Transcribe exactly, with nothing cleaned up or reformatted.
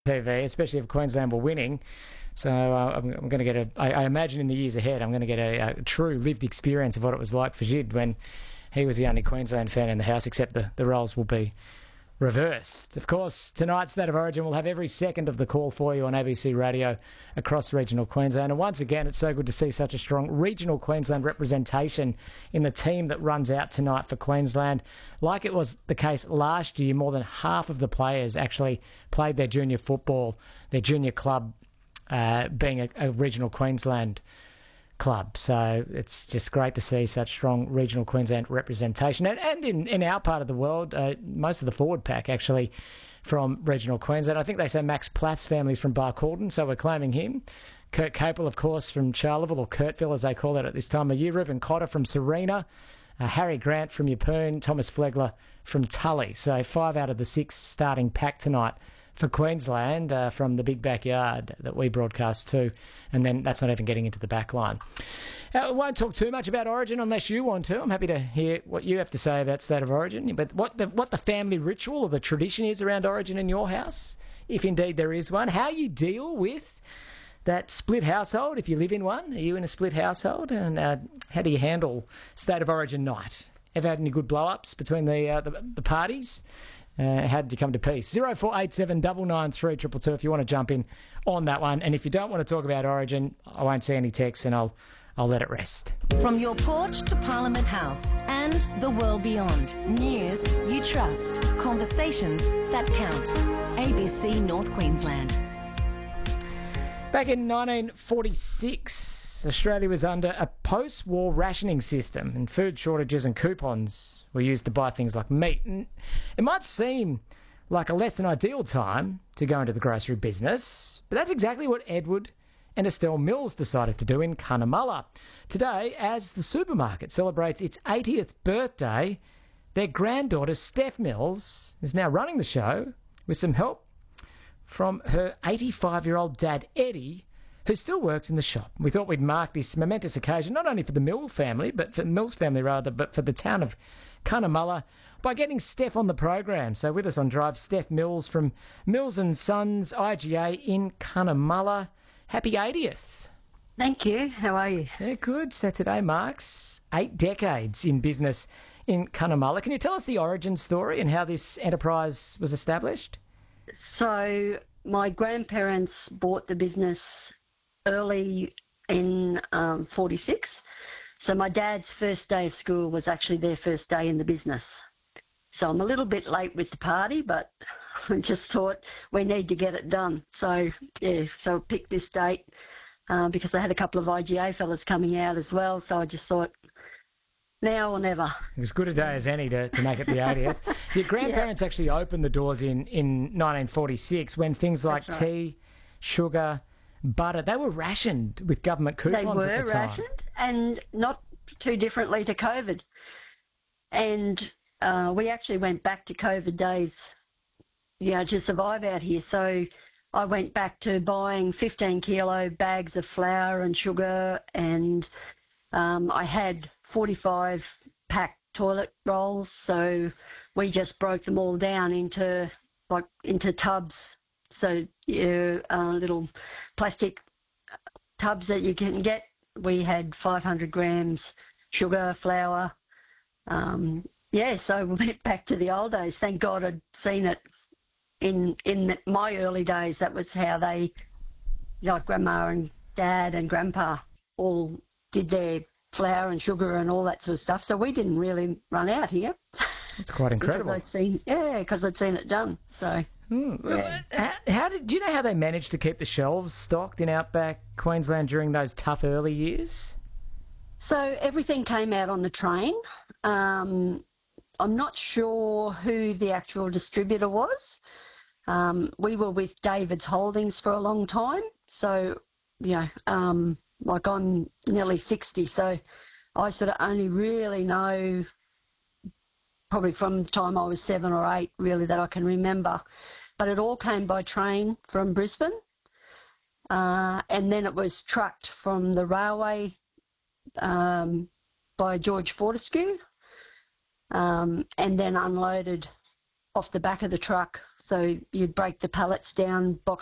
T V, especially if Queensland were winning. So uh, I'm, I'm going to get a. I, I imagine in the years ahead, I'm going to get a, a true lived experience of what it was like for Gid when he was the only Queensland fan in the house, except the, the roles will be reversed. Of course, tonight's State of Origin will have every second of the call for you on A B C Radio across regional Queensland. And once again, it's so good to see such a strong regional Queensland representation in the team that runs out tonight for Queensland. Like it was the case last year, more than half of the players actually played their junior football, their junior club uh, being a, a regional Queensland club. So it's just great to see such strong regional Queensland representation. And, and in, in our part of the world, uh, most of the forward pack actually from regional Queensland. I think they say Max Platt's family's from Barcaldine, so we're claiming him. Kurt Capel, of course, from Charleville, or Kurtville as they call it at this time of year. Ruben Cotter from Serena. Uh, Harry Grant from Yeppoon. Thomas Flegler from Tully. So five out of the six starting pack tonight for Queensland uh, from the big backyard that we broadcast to, and then that's not even getting into the back line. Uh, I won't talk too much about Origin unless you want to. I'm happy to hear what you have to say about State of Origin, but what the, what the family ritual or the tradition is around Origin in your house, if indeed there is one, how you deal with that split household, if you live in one. Are you in a split household? And uh, how do you handle State of Origin night? Ever had any good blow-ups between the, uh, the, the parties? Uh, how did you come to peace? zero four eight seven nine nine three two two two if you want to jump in on that one. And if you don't want to talk about Origin, I won't see any texts and I'll I'll let it rest. From your porch to Parliament House and the world beyond. News you trust. Conversations that count. A B C North Queensland. Back in nineteen forty-six, Australia was under a post-war rationing system, and food shortages and coupons were used to buy things like meat. And it might seem like a less than ideal time to go into the grocery business, but that's exactly what Edward and Estelle Mills decided to do in Cunnamulla. Today, as the supermarket celebrates its eightieth birthday, their granddaughter, Steph Mills, is now running the show with some help from her eighty-five-year-old dad, Eddie, who still works in the shop. We thought we'd mark this momentous occasion, not only for the Mill family, but for the Mills family rather, but for the town of Cunnamulla, by getting Steph on the program. So with us on Drive, Steph Mills from Mills and Sons I G A in Cunnamulla. Happy eightieth. Thank you. How are you? Yeah, good. So today marks eight decades in business in Cunnamulla. Can you tell us the origin story and how this enterprise was established? So my grandparents bought the business early in um, forty-six. So my dad's first day of school was actually their first day in the business. So I'm a little bit late with the party, but I just thought we need to get it done. So, yeah, so I picked this date uh, because I had a couple of I G A fellas coming out as well. So I just thought, now or never. As good a day as any to, to make it the eightieth. Your grandparents yeah. actually opened the doors in, in nineteen forty-six when things like That's right. tea, sugar, butter, they were rationed with government coupons They were at the time. rationed, and not too differently to COVID. And uh, we actually went back to COVID days, you know, to survive out here. So I went back to buying fifteen kilo bags of flour and sugar, and um, I had forty-five pack toilet rolls. So we just broke them all down into like into tubs. So yeah, uh, little plastic tubs that you can get. We had five hundred grams sugar, flour. Um, yeah, so we went back to the old days. Thank God I'd seen it in in my early days. That was how they, like Grandma and Dad and Grandpa, all did their flour and sugar and all that sort of stuff. So we didn't really run out here. That's quite incredible. Because I'd seen, yeah, because I'd seen it done. So. Mm. Yeah. How, how did do you know how they managed to keep the shelves stocked in outback Queensland during those tough early years? So everything came out on the train. Um, I'm not sure who the actual distributor was. Um, we were with David's Holdings for a long time. So, you know, um, like I'm nearly sixty, so I sort of only really know probably from the time I was seven or eight, really, that I can remember. But it all came by train from Brisbane, uh, and then it was trucked from the railway um, by George Fortescue, um, and then unloaded off the back of the truck. So you'd break the pallets down, box